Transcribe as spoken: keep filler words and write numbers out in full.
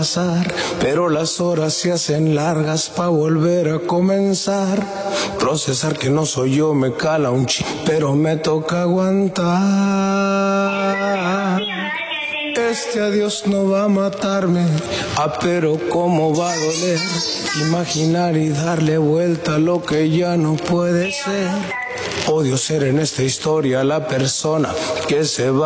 pasar, pero las horas se hacen largas pa' volver a comenzar. Procesar que no soy yo me cala un ch... pero me toca aguantar. Este adiós no va a matarme, ah, pero cómo va a doler. Imaginar y darle vuelta a lo que ya no puede ser. Odio ser en esta historia la persona que se va.